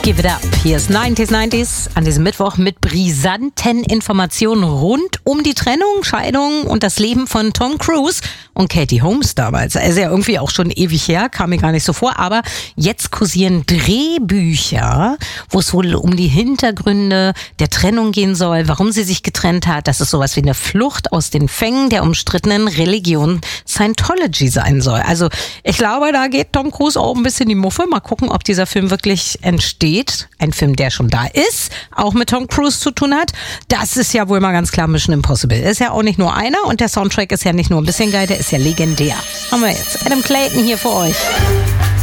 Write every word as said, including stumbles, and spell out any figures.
Give It Up. Hier ist neunzig neunzig an diesem Mittwoch mit brisanten Informationen rund um die Trennung, Scheidung und das Leben von Tom Cruise und Katie Holmes damals. Er ist ja irgendwie auch schon ewig her, kam mir gar nicht so vor, aber jetzt kursieren Drehbücher, wo es wohl um die Hintergründe der Trennung gehen soll, warum sie sich getrennt hat, dass es sowas wie eine Flucht aus den Fängen der umstrittenen Religion Scientology sein soll. Also ich glaube, da geht Tom Cruise auch ein bisschen die Muffe. Mal gucken, ob dieser Film wirklich entsteht. Ein Film, der schon da ist, auch mit Tom Cruise zu tun hat. Das ist ja wohl mal ganz klar Mission Impossible. Ist ja auch nicht nur einer und der Soundtrack ist ja nicht nur ein bisschen geil, der ist ja legendär. Haben wir jetzt Adam Clayton hier für euch.